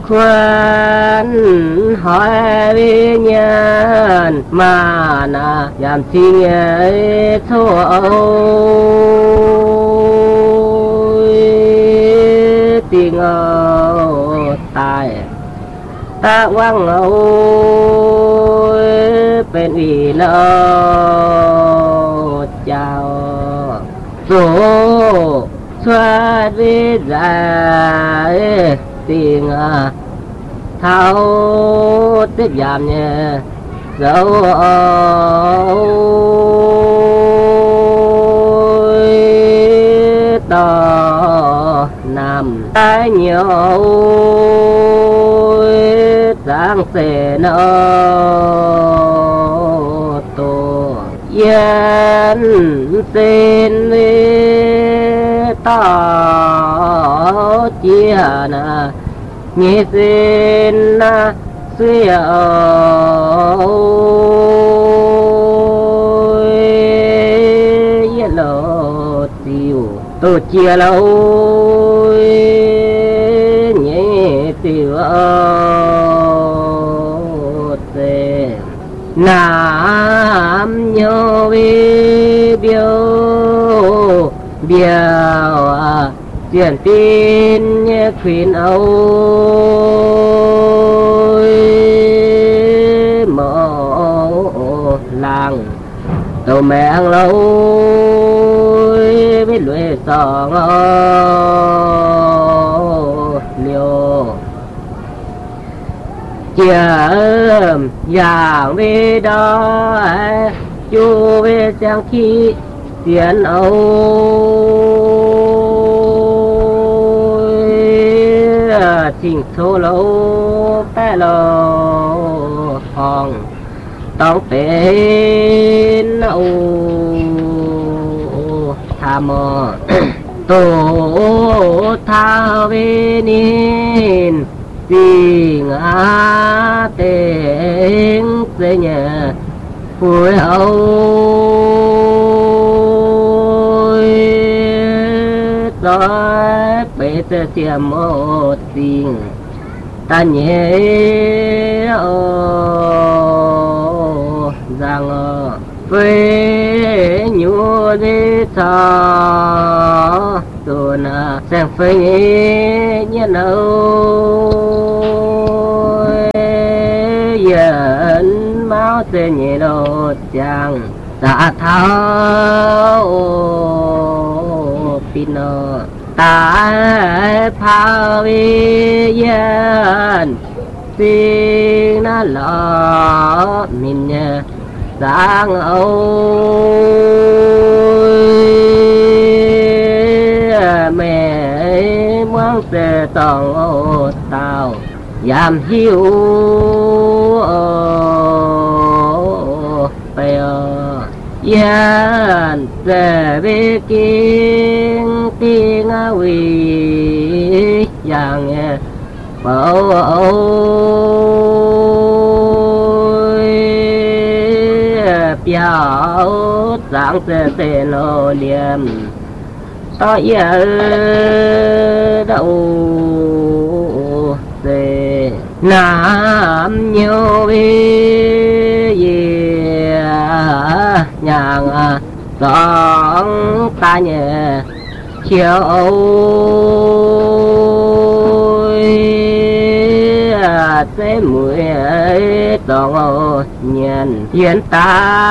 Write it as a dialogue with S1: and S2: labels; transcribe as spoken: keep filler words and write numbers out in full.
S1: quan hỏi với nhân mà na giảm sinh ấy thôi tình âu tài ta quăng âuเป็นอีโลเจ้าโสสวัสดีใจtình thao tiếp giảm nhẹ dấu to nằm ai nhiều sáng sẽ nó tổ yên xin to chia na nhị xin na suy ôi yên lộ tiêu tổ chia lâu nhị tiêu ôi nam nhô vi biểu biểu tiền tin nhé khuyên âu mộ làng tàu mẹ lâu biết lưỡi sòng liều chia dạng về đó chú về trang khi tiền âu chính số lâu bé lâu hònต้องเป็นอูทามอโตทาเวนินสิงอาเตงเสยผู้เอาต่อไปจะเสียหมดสิ่งตาเนี่ยโอrằng phê nhu đi thọ tuần sang phê nhân âu dân máu sẽ nhẹ đồ chàng đã thao pino tại phao dân tiếng nó lọ mình sáng ôi mẹ muốn sẽ tòng ô tao giảm hiu bèo yên sẽ biết kinh tiếng quỳ dạng bảo biểu sáng sẽ sẽ nô niệm to giờ đâu sẽ nam nhiều gì nhàng sóng ta nhẹ chiều sẽ mười tổng nhân hiện ta